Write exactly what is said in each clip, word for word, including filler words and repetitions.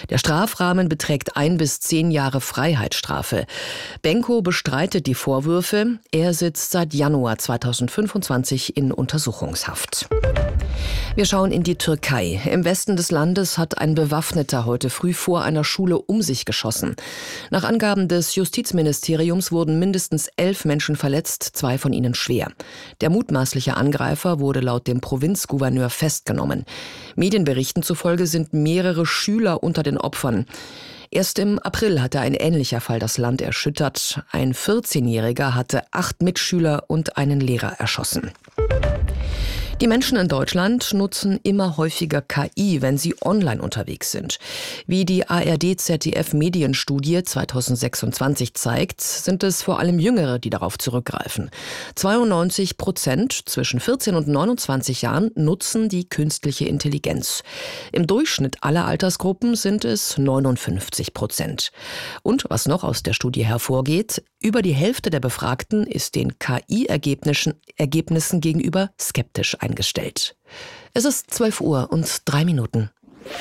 Der Strafrahmen beträgt ein bis zehn Jahre Freiheitsstrafe. Benko bestreitet die Vorwürfe. Er sitzt seit Januar zweitausendfünfundzwanzig in Untersuchungshaft. Wir schauen in die Türkei. Im Westen des Landes hat ein Bewaffneter heute früh vor einer Schule um sich geschossen. Nach Angaben des Justizministeriums wurden mindestens elf Menschen verletzt, zwei von ihnen schwer. Der mutmaßliche Angreifer wurde laut dem Provinzgouverneur festgenommen. Medienberichten zufolge sind mehrere Schüler unter den Opfern. Erst im April hatte ein ähnlicher Fall das Land erschüttert. Ein vierzehnjähriger hatte acht Mitschüler und einen Lehrer erschossen. Die Menschen in Deutschland nutzen immer häufiger K I, wenn sie online unterwegs sind. Wie die A R D-Z D F-Medienstudie zweitausendsechsundzwanzig zeigt, sind es vor allem Jüngere, die darauf zurückgreifen. zweiundneunzig Prozent zwischen vierzehn und neunundzwanzig Jahren nutzen die künstliche Intelligenz. Im Durchschnitt aller Altersgruppen sind es neunundfünfzig Prozent. Und was noch aus der Studie hervorgeht, über die Hälfte der Befragten ist den K I-Ergebnissen Ergebnissen gegenüber skeptisch eingestellt. Es ist zwölf Uhr und drei Minuten.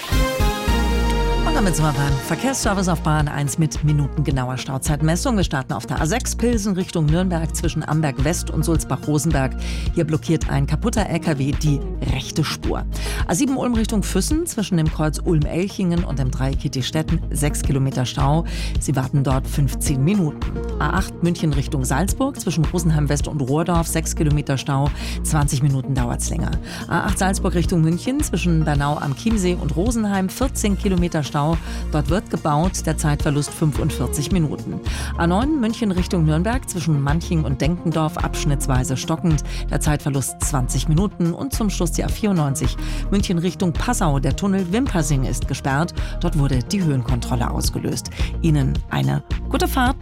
Und damit sind wir beim Verkehrsservice auf Bayern eins mit minutengenauer Stauzeitmessung. Wir starten auf der A sechs Pilsen Richtung Nürnberg zwischen Amberg West und Sulzbach-Rosenberg. Hier blockiert ein kaputter L K W die rechte Spur. A sieben Ulm Richtung Füssen zwischen dem Kreuz Ulm-Elchingen und dem Dreieck Kittistetten sechs Kilometer Stau. Sie warten dort fünfzehn Minuten. A acht München Richtung Salzburg zwischen Rosenheim West und Rohrdorf sechs Kilometer Stau. zwanzig Minuten dauert's länger. A acht Salzburg Richtung München zwischen Bernau am Chiemsee und Rosenheim vierzehn Kilometer Stau. Dort wird gebaut, der Zeitverlust fünfundvierzig Minuten. A neun München Richtung Nürnberg zwischen Manching und Denkendorf abschnittsweise stockend, der Zeitverlust zwanzig Minuten. Und zum Schluss die A vierundneunzig München Richtung Passau. Der Tunnel Wimpersing ist gesperrt. Dort wurde die Höhenkontrolle ausgelöst. Ihnen eine gute Fahrt.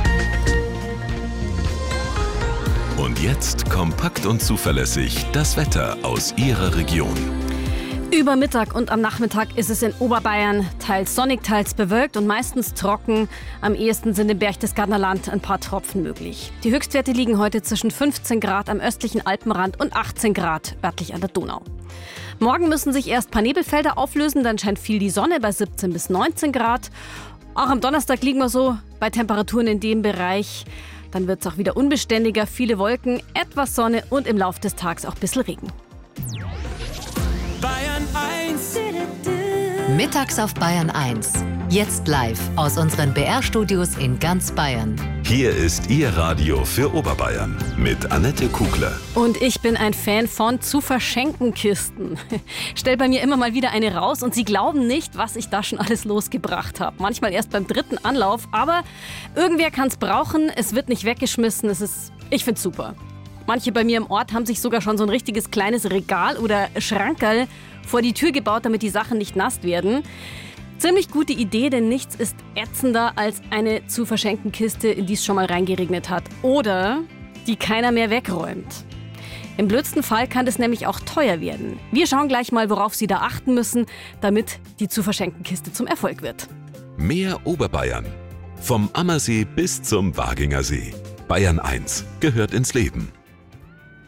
Und jetzt kompakt und zuverlässig das Wetter aus Ihrer Region. Über Mittag und am Nachmittag ist es in Oberbayern teils sonnig, teils bewölkt und meistens trocken. Am ehesten sind im Berchtesgadener Land ein paar Tropfen möglich. Die Höchstwerte liegen heute zwischen fünfzehn Grad am östlichen Alpenrand und achtzehn Grad örtlich an der Donau. Morgen müssen sich erst ein paar Nebelfelder auflösen, dann scheint viel die Sonne bei siebzehn bis neunzehn Grad. Auch am Donnerstag liegen wir so bei Temperaturen in dem Bereich. Dann wird es auch wieder unbeständiger, viele Wolken, etwas Sonne und im Laufe des Tages auch ein bisschen Regen. Bayern eins. Mittags auf Bayern eins. Jetzt live aus unseren B R-Studios in ganz Bayern. Hier ist Ihr Radio für Oberbayern mit Annette Kugler. Und ich bin ein Fan von zu verschenken Kisten. Stell bei mir immer mal wieder eine raus und Sie glauben nicht, was ich da schon alles losgebracht habe. Manchmal erst beim dritten Anlauf, aber irgendwer kann es brauchen. Es wird nicht weggeschmissen. Es ist, ich find's super. Manche bei mir im Ort haben sich sogar schon so ein richtiges kleines Regal oder Schrankerl vor die Tür gebaut, damit die Sachen nicht nass werden. Ziemlich gute Idee, denn nichts ist ätzender als eine zu verschenken Kiste, in die es schon mal reingeregnet hat oder die keiner mehr wegräumt. Im blödsten Fall kann das nämlich auch teuer werden. Wir schauen gleich mal, worauf Sie da achten müssen, damit die zu verschenken Kiste zum Erfolg wird. Mehr Oberbayern. Vom Ammersee bis zum Waginger See. Bayern eins gehört ins Leben.